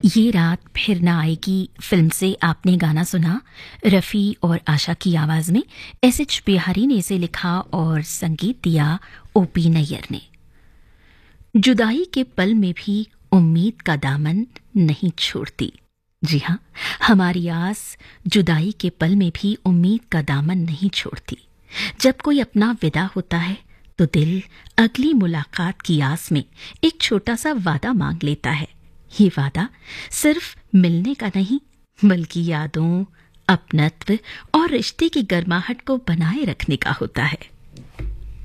ये रात फिर ना आएगी फिल्म से आपने गाना सुना। रफ़ी और आशा की आवाज में एस.एच. बिहारी ने इसे लिखा और संगीत दिया ओ.पी. नैयर ने। जुदाई के पल में भी उम्मीद का दामन नहीं छोड़ती। जी हाँ, हमारी आस जुदाई के पल में भी उम्मीद का दामन नहीं छोड़ती। जब कोई अपना विदा होता है तो दिल अगली मुलाकात की आस में एक छोटा सा वादा मांग लेता है। ये वादा सिर्फ मिलने का नहीं, बल्कि यादों, अपनत्व और रिश्ते की गर्माहट को बनाए रखने का होता है।